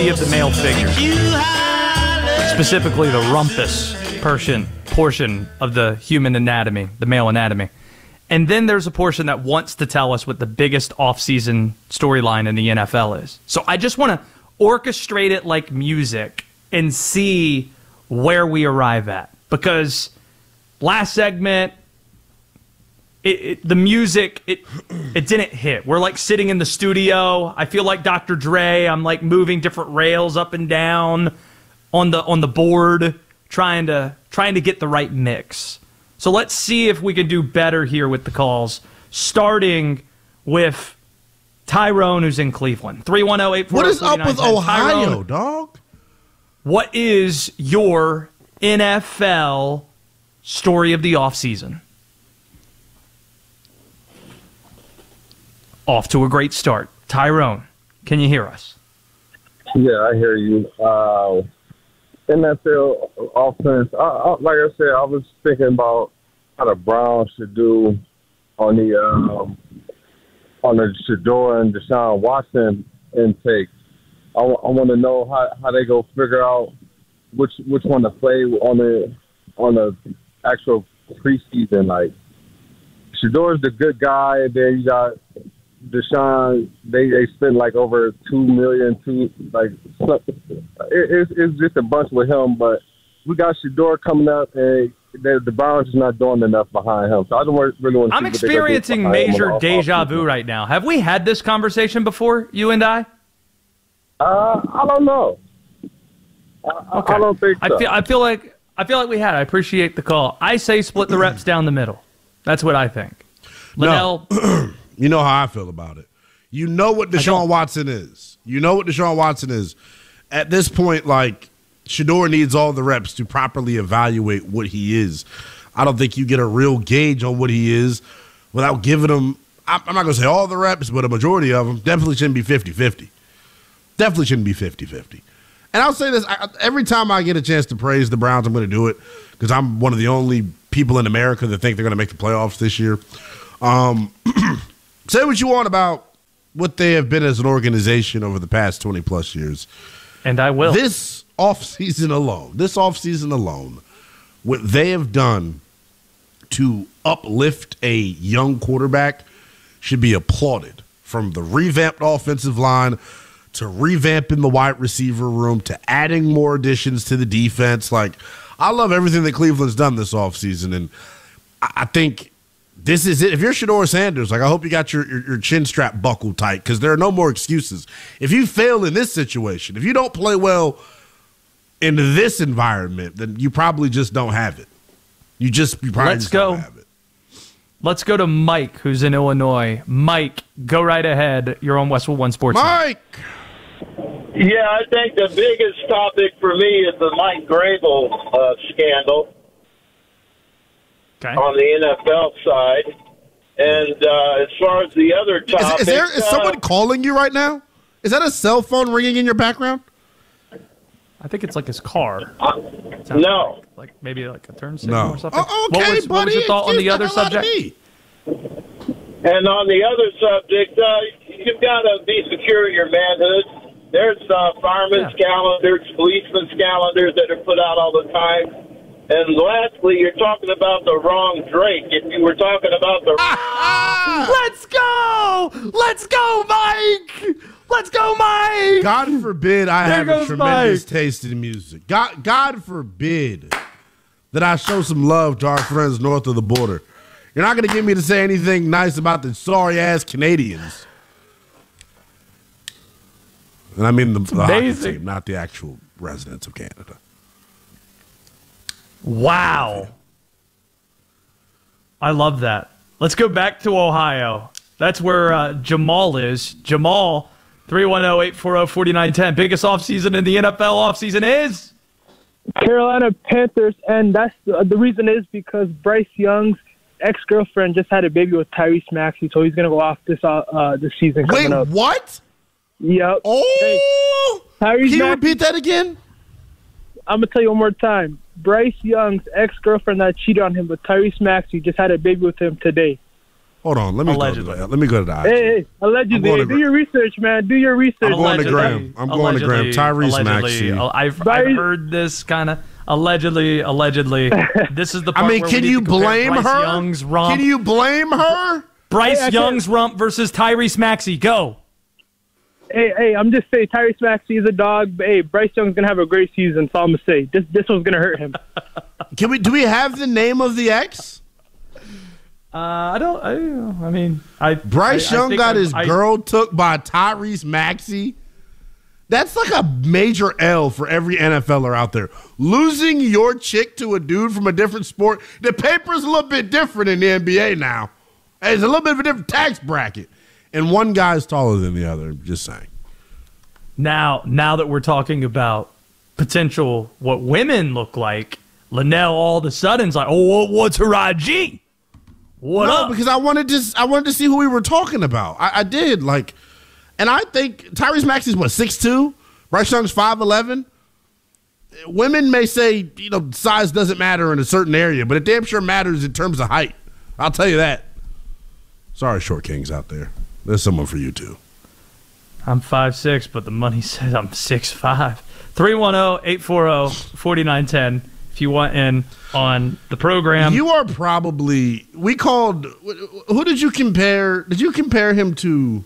of the male figure, specifically the rumpus portion of the human anatomy, the male anatomy. And then there's a portion that wants to tell us what the biggest off-season storyline in the NFL is. So I just want to orchestrate it like music and see where we arrive at. Because last segment, the music, it didn't hit. We're like sitting in the studio. I feel like Dr. Dre. I'm like moving different rails up and down on the board, trying to get the right mix. So let's see if we can do better here with the calls, starting with Tyrone, who's in Cleveland. 310-840-4910. What is up with Ohio, Tyrone, dog? what is your NFL story of the offseason? Off to a great start. Tyrone, can you hear us? Yeah, I hear you. NFL offense, like I said, I was thinking about how the Browns should do on the Shedeur and Deshaun Watson intake. I want to know how they go figure out which one to play on the actual preseason. Like, Shedeur's the good guy, and then you got Deshaun. They spent like over $2 million. It's just a bunch with him, but we got Shedeur coming up, and the Browns is not doing enough behind him. So I don't really want to. I'm experiencing major deja vu right now. Have we had this conversation before, you and I? I don't know. Okay. I don't think so. I feel like we had. I appreciate the call. I say split the reps down the middle. That's what I think. Liddell, no. You know how I feel about it. You know what Deshaun Watson is. At this point, like, Shedeur needs all the reps to properly evaluate what he is. I don't think you get a real gauge on what he is without giving him, I'm not going to say all the reps, but a majority of them definitely shouldn't be 50-50. Definitely shouldn't be 50-50. And I'll say this, every time I get a chance to praise the Browns, I'm going to do it because I'm one of the only people in America that think they're going to make the playoffs this year. Say what you want about what they have been as an organization over the past 20-plus years. And I will. This offseason alone, what they have done to uplift a young quarterback should be applauded. From the revamped offensive line to revamping the wide receiver room to adding more additions to the defense. Like, I love everything that Cleveland's done this offseason, and I think this is it. If you're Shedeur Sanders, like, I hope you got your chin strap buckled tight because there are no more excuses. If you fail in this situation, if you don't play well in this environment, then you probably just don't have it. You probably just don't have it. Let's go to Mike, who's in Illinois. Mike, go right ahead. You're on Westwood One Sports. Mike! Yeah, I think the biggest topic for me is the Mike Grable scandal on the NFL side. And as far as the other topic... Is someone calling you right now? Is that a cell phone ringing in your background? I think it's like his car. No. Like maybe like a turn signal or something. Oh, okay, what was your thought on the other subject? And on the other subject, you've got to be secure in your manhood. There's firemen's calendars, policemen's calendars that are put out all the time. And lastly, you're talking about the wrong Drake. If you were talking about the... Let's go! Let's go, Mike! Let's go, Mike! God forbid I have a tremendous taste in music. God forbid that I show some love to our friends north of the border. You're not going to get me to say anything nice about the sorry-ass Canadians. And I mean the hockey team, not the actual residents of Canada. Wow. I love that. Let's go back to Ohio. That's where Jamal is. Jamal, 310-840-4910. Biggest offseason in the NFL offseason is? Carolina Panthers, and that's the reason is because Bryce Young's ex-girlfriend just had a baby with Tyrese Maxey, so he's going to go off this season coming up. Wait, what? Yep. Oh! Can you repeat that again? I'm going to tell you one more time. Bryce Young's ex-girlfriend that cheated on him with Tyrese Maxey just had a baby with him today. Hold on. Let me Allegedly. Let me go to the IG. Hey, allegedly. Do your research, man. Do your research. I'm going to Graham. Tyrese Maxey. I've heard this kind of allegedly. This is the part where can we you need to compare blame Bryce her? Young's rump. Can you blame her? Bryce Young's rump versus Tyrese Maxey. Go. Hey, I'm just saying Tyrese Maxey is a dog, but hey, Bryce Young's gonna have a great season. So I'm gonna say this one's gonna hurt him. Do we have the name of the ex? Bryce Young got his girl took by Tyrese Maxey. That's like a major L for every NFLer out there. Losing your chick to a dude from a different sport. The paper's a little bit different in the NBA now. It's a little bit of a different tax bracket. And one guy's taller than the other. Just saying. Now that we're talking about potential what women look like, Linnell all of a sudden's like, oh, what's her IG? What up? Because I wanted to see who we were talking about. I did, like, and I think Tyrese Maxey's 6'2", Bryce Young's 5'11". Women may say, size doesn't matter in a certain area, but it damn sure matters in terms of height. I'll tell you that. Sorry, short kings out there. There's someone for you too. I'm 5'6", but the money says I'm 6'5". 310-840-4910. If you want in on the program. You are probably, who did you compare? Did you compare him to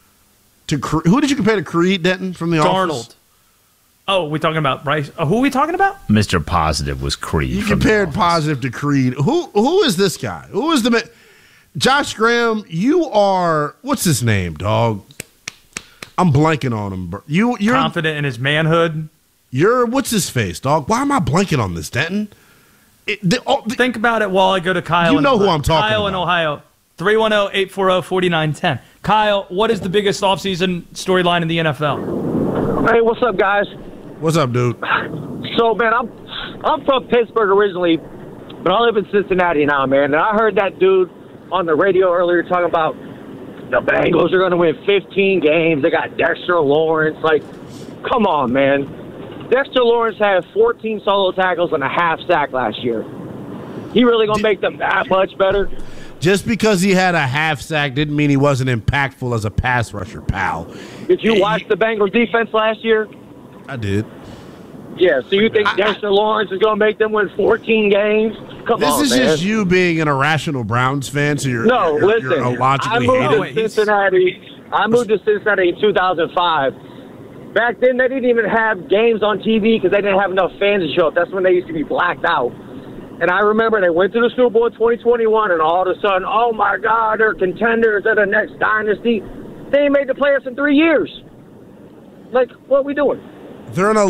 who did you compare to Creed Denton from The Office? Darnold. Oh, we talking about Bryce? Who are we talking about? Mr. Positive was Creed. You compared Positive to Creed. Who is this guy? Who is the Josh Graham? You are, what's his name, dog? I'm blanking on him. You're confident in his manhood. What's his face, dog? Why am I blanking on this, Denton? Think about it while I go to Kyle. You know who I'm talking about. Kyle in Ohio. 310-840-4910. Kyle, what is the biggest offseason storyline in the NFL? Hey, what's up, guys? What's up, dude? So, man, I'm from Pittsburgh originally, but I live in Cincinnati now, man. And I heard that dude on the radio earlier talking about the Bengals are going to win 15 games. They got Dexter Lawrence. Like, come on, man. Dexter Lawrence had 14 solo tackles and a half sack last year. He really going to make them that much better? Just because he had a half sack didn't mean he wasn't impactful as a pass rusher, pal. Did you watch the Bengals defense last year? I did. Yeah, so you think Dexter Lawrence is going to make them win 14 games? Come on, This is man. just you being an irrational Browns fan, so you're illogically hated. I moved to Cincinnati in 2005. Back then, they didn't even have games on TV because they didn't have enough fans to show up. That's when they used to be blacked out. And I remember they went to the Super Bowl in 2021, and all of a sudden, oh, my God, they're contenders. They're the next dynasty. They ain't made the playoffs in 3 years. Like, what are we doing? They're in a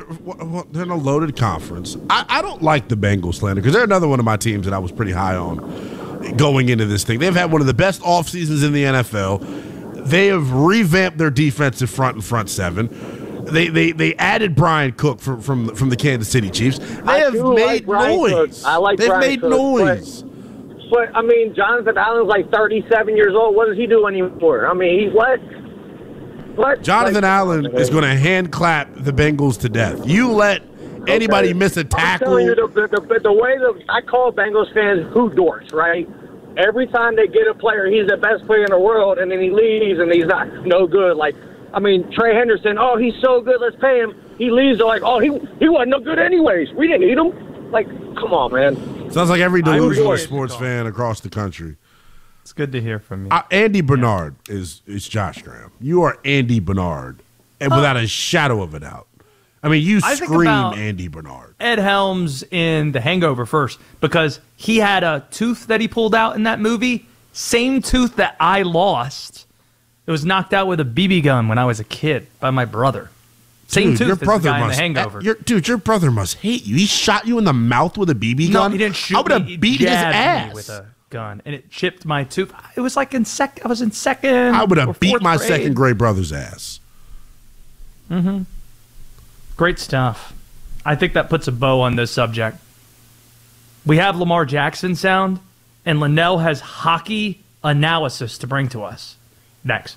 loaded conference. I don't like the Bengals slander because they're another one of my teams that I was pretty high on going into this thing. They've had one of the best off seasons in the NFL. They have revamped their defensive front and front seven. They added Brian Cook from the Kansas City Chiefs. They have made noise. I like Brian made Cook, noise. But, I mean, Jonathan Allen's like 37 years old. What does he do anymore? I mean, he's what? Jonathan Allen is going to hand clap the Bengals to death. You let anybody miss a tackle. I'm telling you, the way that I call Bengals fans who dorks, right? Every time they get a player, he's the best player in the world, and then he leaves, and he's not no good. Like, I mean, Trey Henderson, oh, he's so good, let's pay him. He leaves, they're like, oh, he wasn't no good anyways. We didn't need him. Like, come on, man. Sounds like every delusional sports fan across the country. It's good to hear from you. Andy Bernard is Josh Graham. You are Andy Bernard, and without a shadow of a doubt. I mean, you scream Andy Bernard. Ed Helms in The Hangover first, because he had a tooth that he pulled out in that movie. Same tooth that I lost. It was knocked out with a BB gun when I was a kid by my brother. Same tooth as the guy in The Hangover. Your brother must hate you. He shot you in the mouth with a BB gun? No, he didn't shoot me. I would have beat his ass. Me with a gun, and it chipped my tooth. It was like I was in second. I would have beat my grade. second grade brother's ass. Mm-hmm. Great stuff. I think that puts a bow on this subject. We have Lamar Jackson sound, and Linnell has hockey analysis to bring to us. Next.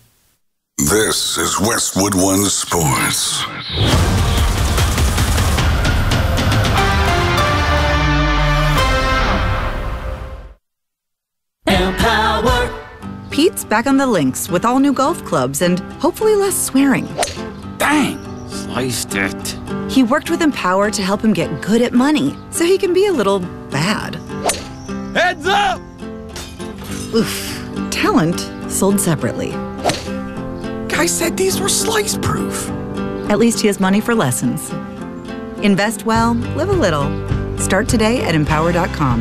This is Westwood One Sports. Empower back on the links with all new golf clubs and hopefully less swearing. Dang, sliced it. He worked with Empower to help him get good at money so he can be a little bad. Heads up! Oof. Talent sold separately. Guy said these were slice-proof. At least he has money for lessons. Invest well, live a little. Start today at Empower.com.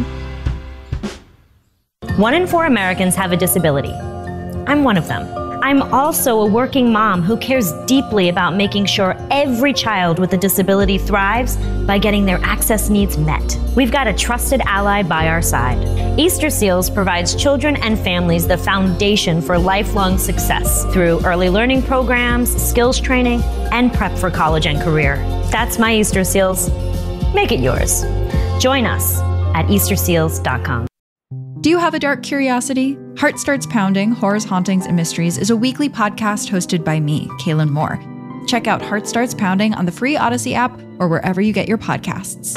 1 in 4 Americans have a disability. I'm one of them. I'm also a working mom who cares deeply about making sure every child with a disability thrives by getting their access needs met. We've got a trusted ally by our side. Easter Seals provides children and families the foundation for lifelong success through early learning programs, skills training, and prep for college and career. That's my Easter Seals. Make it yours. Join us at easterseals.com. Do you have a dark curiosity? Heart Starts Pounding, Horrors, Hauntings, and Mysteries is a weekly podcast hosted by me, Kaylin Moore. Check out Heart Starts Pounding on the free Odyssey app or wherever you get your podcasts.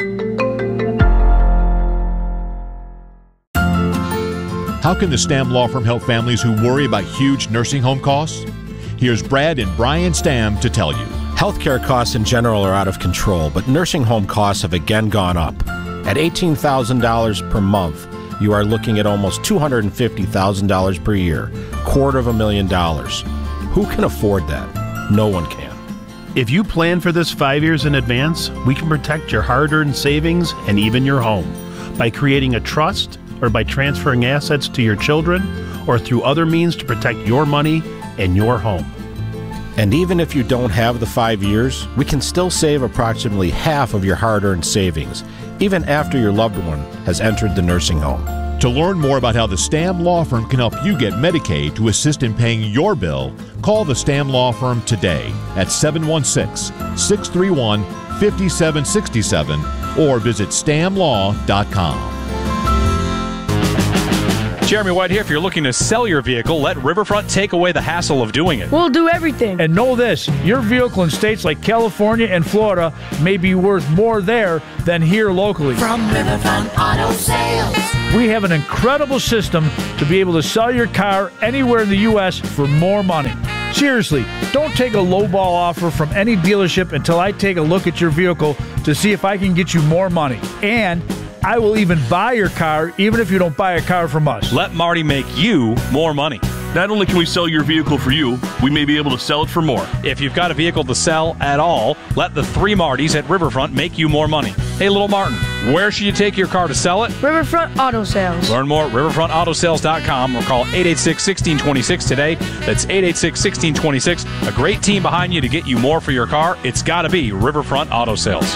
How can the Stamm Law Firm help families who worry about huge nursing home costs? Here's Brad and Brian Stamm to tell you. Healthcare costs in general are out of control, but nursing home costs have again gone up. At $18,000 per month, you are looking at almost $250,000 per year, $250,000. Who can afford that? No one can. If you plan for this 5 years in advance, we can protect your hard-earned savings and even your home by creating a trust or by transferring assets to your children or through other means to protect your money and your home. And even if you don't have the 5 years, we can still save approximately half of your hard-earned savings, even after your loved one has entered the nursing home. To learn more about how the Stamm Law Firm can help you get Medicaid to assist in paying your bill, call the Stamm Law Firm today at 716-631-5767 or visit stammlaw.com. Jeremy White here. If you're looking to sell your vehicle, let Riverfront take away the hassle of doing it. We'll do everything. And know this, your vehicle in states like California and Florida may be worth more there than here locally. From Riverfront Auto Sales. We have an incredible system to be able to sell your car anywhere in the U.S. for more money. Seriously, don't take a lowball offer from any dealership until I take a look at your vehicle to see if I can get you more money. And I will even buy your car, even if you don't buy a car from us. Let Marty make you more money. Not only can we sell your vehicle for you, we may be able to sell it for more. If you've got a vehicle to sell at all, let the 3 Martys at Riverfront make you more money. Hey, little Martin, where should you take your car to sell it? Riverfront Auto Sales. Learn more at riverfrontautosales.com or call 886-1626 today. That's 886-1626. A great team behind you to get you more for your car. It's got to be Riverfront Auto Sales.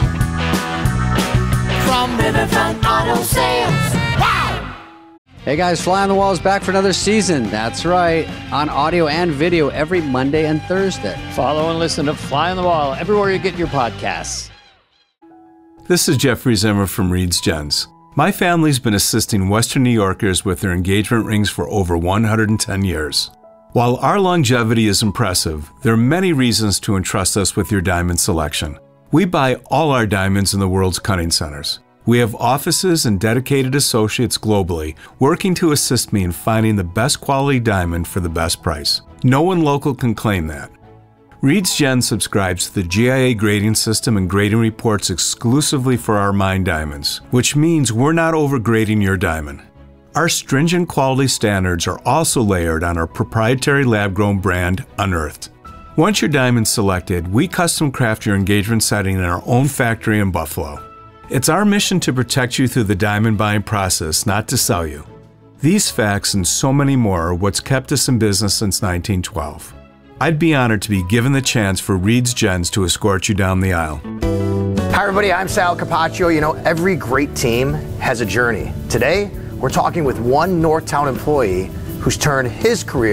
From Riverfront Auto Sales. Wow! Hey guys, Fly on the Wall is back for another season. That's right, on audio and video every Monday and Thursday. Follow and listen to Fly on the Wall everywhere you get your podcasts. This is Jeffrey Zimmer from Reed's Gents. My family's been assisting Western New Yorkers with their engagement rings for over 110 years. While our longevity is impressive, there are many reasons to entrust us with your diamond selection. We buy all our diamonds in the world's cutting centers. We have offices and dedicated associates globally working to assist me in finding the best quality diamond for the best price. No one local can claim that. Reed's Gen subscribes to the GIA grading system and grading reports exclusively for our mined diamonds, which means we're not overgrading your diamond. Our stringent quality standards are also layered on our proprietary lab-grown brand, Unearthed. Once your diamond's selected, we custom craft your engagement setting in our own factory in Buffalo. It's our mission to protect you through the diamond buying process, not to sell you. These facts and so many more are what's kept us in business since 1912. I'd be honored to be given the chance for Reed's Gens to escort you down the aisle. Hi everybody, I'm Sal Capaccio. You know, every great team has a journey. Today, we're talking with one Northtown employee who's turned his career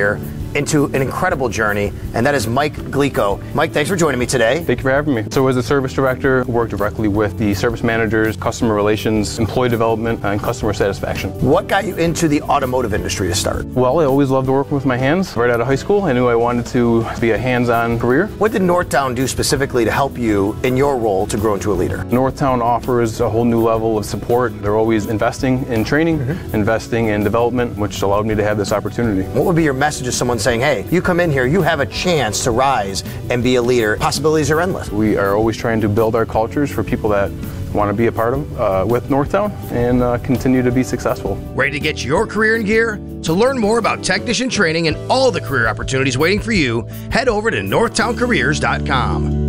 into an incredible journey, and that is Mike Glico. Mike, thanks for joining me today. Thank you for having me. So as a service director, I work directly with the service managers, customer relations, employee development, and customer satisfaction. What got you into the automotive industry to start? Well, I always loved working with my hands. Right out of high school, I knew I wanted to be a hands-on career. What did Northtown do specifically to help you in your role to grow into a leader? Northtown offers a whole new level of support. They're always investing in training, investing in development, which allowed me to have this opportunity. What would be your message to someone saying, hey, you come in here, you have a chance to rise and be a leader? Possibilities are endless. We are always trying to build our cultures for people that want to be a part of with Northtown and continue to be successful. Ready to get your career in gear? To learn more about technician training and all the career opportunities waiting for you, head over to northtowncareers.com.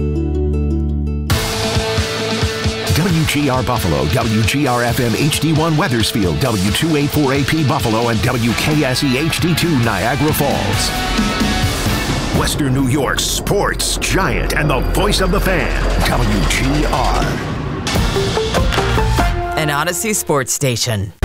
WGR Buffalo, WGR FM HD1 Weathersfield, W284AP Buffalo, and WKSE HD2 Niagara Falls. Western New York's sports giant and the voice of the fan, WGR. An Odyssey sports station.